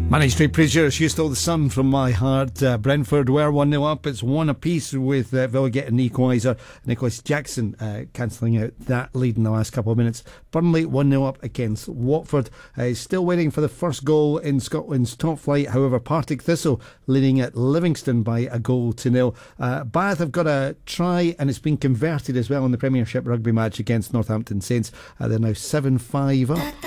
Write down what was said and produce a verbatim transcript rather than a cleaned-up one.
Manny Street Preachers, You Stole the Sun from My Heart. Uh, Brentford were one nil up. It's one apiece with uh, Villa getting an equaliser. Nicholas Jackson uh, cancelling out that lead in the last couple of minutes. Burnley one nil up against Watford. Uh, is still waiting for the first goal in Scotland's top flight. However, Partick Thistle leading at Livingston by a goal to nil. Uh, Bath have got a try and it's been converted as well in the Premiership rugby match against Northampton Saints. Uh, they're now seven five up.